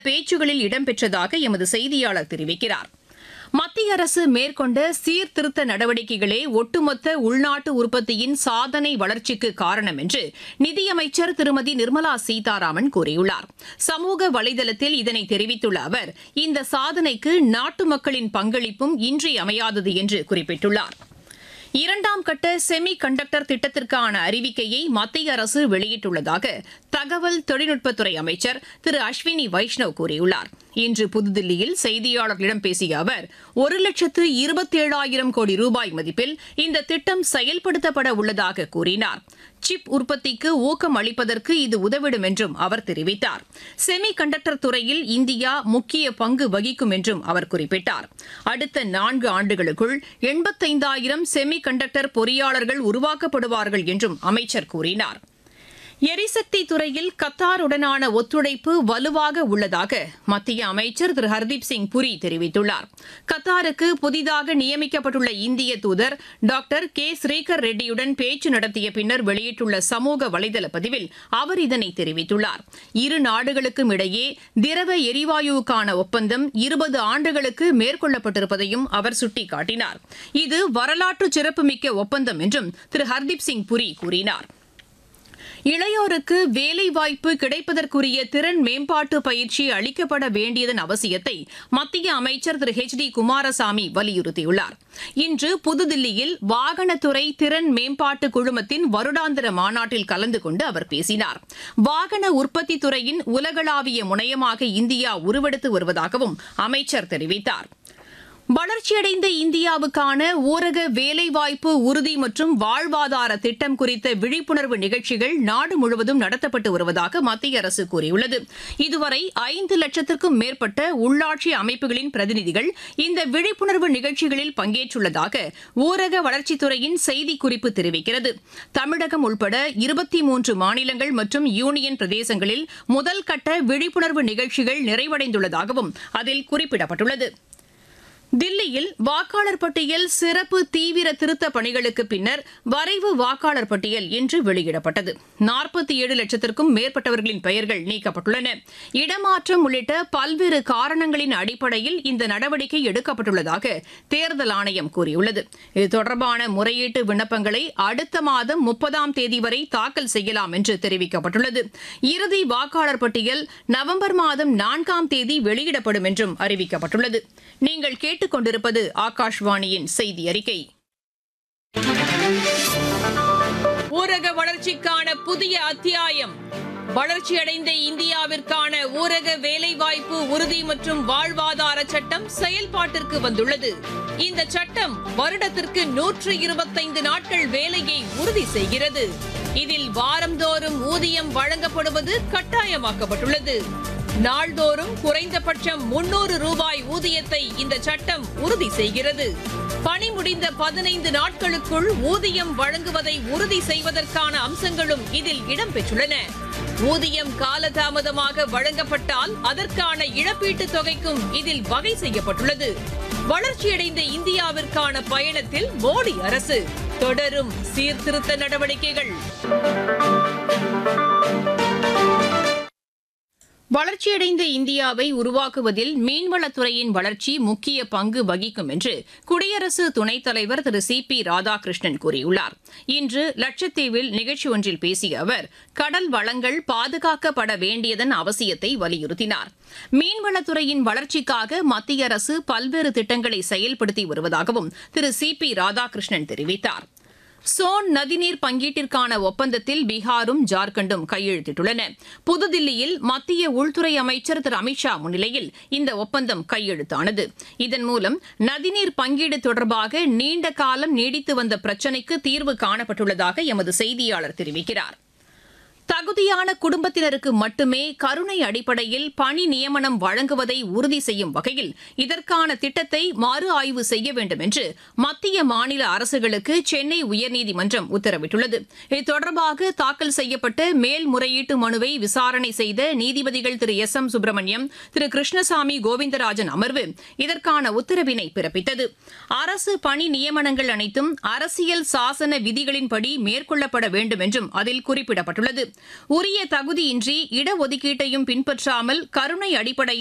பேச்சுகளில் இடம்பெற்றதாக எமது செய்தியாளர் தெரிவிக்கிறார். மத்திய அரசு மேற்கொண்ட சீர்திருத்த நடவடிக்கைகளே ஒட்டுமொத்த உள்நாட்டு உற்பத்தியின் சாதனை வளர்ச்சிக்கு காரணம் என்று நிதியமைச்சர் திருமதி நிர்மலா சீதாராமன் கூறியுள்ளார். சமூக வலைதளத்தில் இதனை தெரிவித்துள்ள அவர், இந்த சாதனைக்கு நாட்டு மக்களின் பங்களிப்பும் இன்றியமையாதது என்று குறிப்பிட்டுள்ளார். 2ஆம் கட்ட செமி கண்டக்டர் திட்டத்திற்கான அறிவிக்கையை மத்திய அரசு வெளியிட்டுள்ளதாக தகவல் தொழில்நுட்பத்துறை அமைச்சர் திரு அஸ்வினி வைஷ்ணவ் கூறியுள்ளார். இன்று புதுதில்லியில் செய்தியாளர்களிடம் பேசிய அவர், 1,27,000 கோடி ரூபாய் மதிப்பில் இந்த திட்டம் செயல்படுத்தப்பட உள்ளதாக கூறினார். சிப் உற்பத்திக்கு ஊக்கம் அளிப்பதற்கு இது உதவிடும் என்றும் அவர் தெரிவித்தார். செமி கண்டக்டர் துறையில் இந்தியா முக்கிய பங்கு வகிக்கும் என்றும் அவர் குறிப்பிட்டார். அடுத்த 4 ஆண்டுகளுக்குள் 85,000 செமி கண்டக்டர் பொறியாளர்கள் உருவாக்கப்படுவார்கள் என்றும் அமைச்சர் கூறினார். எரிசக்தி துறையில் கத்தாருடனான ஒத்துழைப்பு வலுவாக உள்ளதாக மத்திய அமைச்சர் திரு ஹர்தீப் சிங் புரி தெரிவித்துள்ளார். கத்தாருக்கு புதிதாக நியமிக்கப்பட்டுள்ள இந்திய தூதர் டாக்டர் கே ஸ்ரீகர் ரெட்டியுடன் பேச்சு நடத்திய பின்னர் வெளியிட்டுள்ள சமூக வலைதள பதிவில் அவர் இதனை தெரிவித்துள்ளார். இரு நாடுகளுக்கும் இடையே திரவ எரிவாயுவுக்கான ஒப்பந்தம் 20 ஆண்டுகளுக்கு மேற்கொள்ளப்பட்டிருப்பதையும் அவர் சுட்டிக்காட்டினார். இது வரலாற்று சிறப்புமிக்க ஒப்பந்தம் என்றும் திரு ஹர்தீப் சிங் புரி கூறினார். இளையோருக்கு வேலைவாய்ப்பு கிடைப்பதற்குரிய திறன் மேம்பாட்டு பயிற்சி அளிக்கப்பட வேண்டியதன் அவசியத்தை மத்திய அமைச்சர் திரு H.D. குமாரசாமி வலியுறுத்தியுள்ளார். இன்று புதுதில்லியில் வாகனத்துறை திறன் மேம்பாட்டு குழுமத்தின் வருடாந்திர மாநாட்டில் கலந்து கொண்டு அவர் பேசினார். வாகன உற்பத்தி துறையின் உலகளாவிய முனையமாக இந்தியா உருவெடுத்து வருவதாகவும் அமைச்சர் தெரிவித்தார். வளர்ச்சியடைந்த இந்தியாவுக்கான ஊரக வேலைவாய்ப்பு உறுதி மற்றும் வாழ்வாதார திட்டம் குறித்த விழிப்புணர்வு நிகழ்ச்சிகள் நாடு முழுவதும் நடத்தப்பட்டு வருவதாக மத்திய அரசு கூறியுள்ளது. இதுவரை 5 லட்சத்திற்கும் மேற்பட்ட உள்ளாட்சி அமைப்புகளின் பிரதிநிதிகள் இந்த விழிப்புணர்வு நிகழ்ச்சிகளில் பங்கேற்றுள்ளதாக ஊரக வளர்ச்சித்துறையின் செய்திக்குறிப்பு தெரிவிக்கிறது. தமிழகம் உட்பட 23 மாநிலங்கள் மற்றும் யூனியன் பிரதேசங்களில் முதல் கட்ட விழிப்புணர்வு நிகழ்ச்சிகள் நிறைவடைந்துள்ளதாகவும் அதில் குறிப்பிடப்பட்டுள்ளது. தில்லியில் வாக்காளர் பட்டியல் சிறப்பு தீவிர திருத்தப் பணிகளுக்கு பின்னர் வரைவு வாக்காளர் பட்டியல் இன்று வெளியிடப்பட்டது. 47 லட்சத்திற்கும் மேற்பட்டவர்களின் பெயர்கள் நீக்கப்பட்டுள்ளன. இடமாற்றம் உள்ளிட்ட பல்வேறு காரணங்களின் அடிப்படையில் இந்த நடவடிக்கை எடுக்கப்பட்டுள்ளதாக தேர்தல் ஆணையம் கூறியுள்ளது. இது தொடர்பான முறையீட்டு விண்ணப்பங்களை அடுத்த மாதம் 30ஆம் தேதி வரை தாக்கல் செய்யலாம் என்று தெரிவிக்கப்பட்டுள்ளது. இறுதி வாக்காளர் பட்டியல் நவம்பர் மாதம் 4ஆம் தேதி வெளியிடப்படும் என்றும் அறிவிக்கப்பட்டுள்ளது. நீங்கள் கேட்டுக்கொண்டிருப்பது ஆகாஷ்வாணியின் செய்தி அறிக்கை. ஊரக வளர்ச்சிக்கான புதிய அத்தியாயம். வளர்ச்சியடைந்த இந்தியாவிற்கான ஊரக வேலைவாய்ப்பு உறுதி மற்றும் வாழ்வாதார சட்டம் செயல்பாட்டிற்கு வந்துள்ளது. இந்த சட்டம் வருடத்திற்கு 125 நாட்கள் வேலையை உறுதி செய்கிறது. இதில் வாரந்தோறும் ஊதியம் வழங்கப்படுவது கட்டாயமாக்கப்பட்டுள்ளது. நாள்தோறும் குறைந்தபட்சம் 300 ரூபாய் ஊதியத்தை இந்த சட்டம் உறுதி செய்கிறது. பணி முடிந்த 15 நாட்களுக்குள் ஊதியம் வழங்குவதை உறுதி செய்வதற்கான அம்சங்களும் இதில் இடம்பெற்றுள்ளன. ஊதியம் காலதாமதமாக வழங்கப்பட்டால் அதற்கான இழப்பீட்டுத் தொகைக்கும் இதில் வகை செய்யப்பட்டுள்ளது. வளர்ச்சியடைந்த இந்தியாவிற்கான பயணத்தில் மோடி அரசு தொடரும் சீர்திருத்த நடவடிக்கைகள். வளர்ச்சியடைந்த இந்தியாவை உருவாக்குவதில் மீன்வளத்துறையின் வளர்ச்சி முக்கிய பங்கு வகிக்கும் என்று குடியரசு துணைத் தலைவர் திரு சி.பி. ராதாகிருஷ்ணன் கூறியுள்ளார். இன்று லட்சத்தீவில் நிகழ்ச்சி ஒன்றில் பேசிய அவர் கடல் வளங்கள் பாதுகாக்கப்பட வேண்டியதன் அவசியத்தை வலியுறுத்தினார். மீன்வளத்துறையின் வளர்ச்சிக்காக மத்திய அரசு பல்வேறு திட்டங்களை செயல்படுத்தி வருவதாகவும் திரு சி.பி. ராதாகிருஷ்ணன் தெரிவித்தார். சோன் நதிநீர் பங்கீட்டிற்கான ஒப்பந்தத்தில் பீகாரும் ஜார்க்கண்டும் கையெழுத்திட்டுள்ளன. புதுதில்லியில் மத்திய உள்துறை அமைச்சர் திரு அமித்ஷா முன்னிலையில் இந்த ஒப்பந்தம் கையெழுத்தானது. இதன் மூலம் நதிநீர் பங்கீடு தொடர்பாக நீண்ட காலம் நீடித்து வந்த பிரச்சினைக்கு தீர்வு காணப்பட்டுள்ளதாக எமது செய்தியாளர் தெரிவிக்கிறார். தகுதியான குடும்பத்தினருக்கு மட்டுமே கருணை அடிப்படையில் பணி நியமனம் வழங்குவதை உறுதி செய்யும் வகையில் இதற்கான திட்டத்தை மறு ஆய்வு செய்ய வேண்டும் என்று மத்திய மாநில அரசுகளுக்கு சென்னை உயர்நீதிமன்றம் உத்தரவிட்டுள்ளது. இது தொடர்பாக தாக்கல் செய்யப்பட்ட மேல்முறையீட்டு மனுவை விசாரணை செய்த நீதிபதிகள் திரு S.M. சுப்பிரமணியம், திரு கிருஷ்ணசாமி கோவிந்தராஜன் அமர்வு இதற்கான உத்தரவினை பிறப்பித்தது. அரசு பணி நியமனங்கள் அனைத்தும் அரசியல் சாசன விதிகளின்படி மேற்கொள்ளப்பட வேண்டும் என்றும் அதில் குறிப்பிடப்பட்டுள்ளது. உரிய தகுதியின்றி இடஒதுக்கீட்டையும் பின்பற்றாமல் கருணை அடிப்படையில்